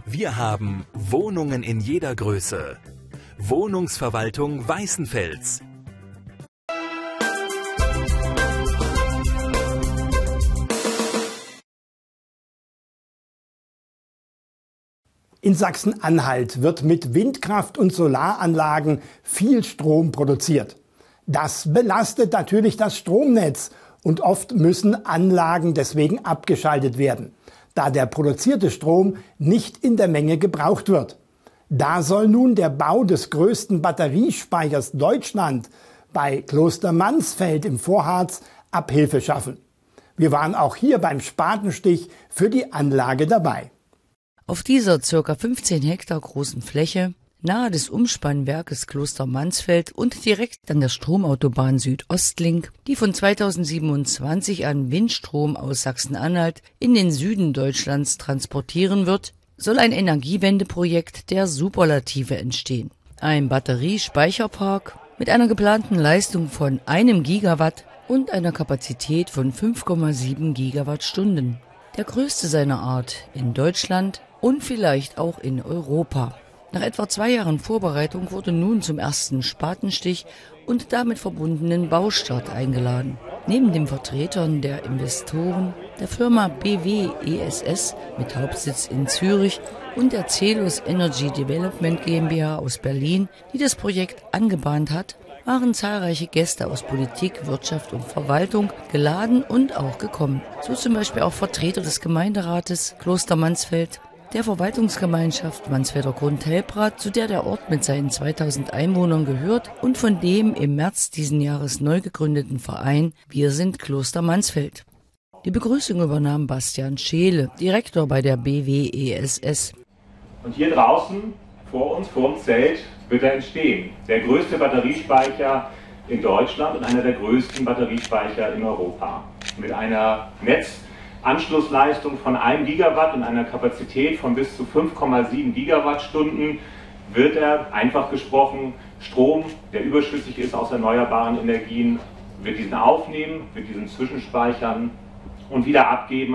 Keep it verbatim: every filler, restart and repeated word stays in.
Wir haben Wohnungen in jeder Größe. Wohnungsverwaltung Weißenfels. In Sachsen-Anhalt wird mit Windkraft- und Solaranlagen viel Strom produziert. Das belastet natürlich das Stromnetz und oft müssen Anlagen deswegen abgeschaltet werden, da der produzierte Strom nicht in der Menge gebraucht wird. Da soll nun der Bau des größten Batteriespeichers Deutschland bei Kloster Mansfeld im Vorharz Abhilfe schaffen. Wir waren auch hier beim Spatenstich für die Anlage dabei. Auf dieser ca. fünfzehn Hektar großen Fläche, nahe des Umspannwerkes Kloster Mansfeld und direkt an der Stromautobahn Südostlink, die von zweitausendsiebenundzwanzig an Windstrom aus Sachsen-Anhalt in den Süden Deutschlands transportieren wird, soll ein Energiewendeprojekt der Superlative entstehen. Ein Batteriespeicherpark mit einer geplanten Leistung von einem Gigawatt und einer Kapazität von fünf Komma sieben Gigawattstunden. Der größte seiner Art in Deutschland und vielleicht auch in Europa. Nach etwa zwei Jahren Vorbereitung wurde nun zum ersten Spatenstich und damit verbundenen Baustart eingeladen. Neben den Vertretern der Investoren, der Firma B W E S S mit Hauptsitz in Zürich und der Celus Energy Development GmbH aus Berlin, die das Projekt angebahnt hat, waren zahlreiche Gäste aus Politik, Wirtschaft und Verwaltung geladen und auch gekommen. So zum Beispiel auch Vertreter des Gemeinderates Kloster Mansfeld, der Verwaltungsgemeinschaft Mansfelder Grund-Helbrath, zu der der Ort mit seinen zweitausend Einwohnern gehört, und von dem im März diesen Jahres neu gegründeten Verein Wir sind Kloster Mansfeld. Die Begrüßung übernahm Bastian Scheele, Direktor bei der B W E S S. Und hier draußen, vor uns, vor dem Zelt, wird er entstehen. Der größte Batteriespeicher in Deutschland und einer der größten Batteriespeicher in Europa. Mit einer Netzanschlussleistung von einem Gigawatt und einer Kapazität von bis zu fünf Komma sieben Gigawattstunden wird er, einfach gesprochen, Strom, der überschüssig ist aus erneuerbaren Energien, wird diesen aufnehmen, wird diesen zwischenspeichern und wieder abgeben